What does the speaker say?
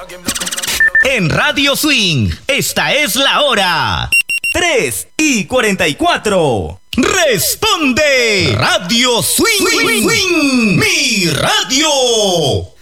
En Radio Swing, esta es la hora. 3:44. Responde Radio Swing, mi radio.